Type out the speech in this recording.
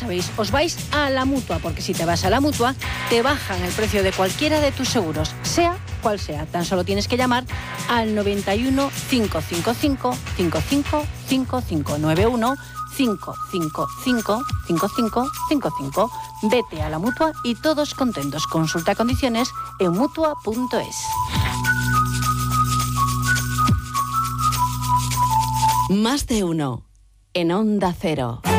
sabéis, os vais a la Mutua, porque si te vas a la Mutua, te bajan el precio de cualquiera de tus seguros, sea cual sea. Tan solo tienes que llamar al 91 555 5555 91 555 5555. Vete a la Mutua y todos contentos. Consulta condiciones en mutua.es. Más de uno en Onda Cero.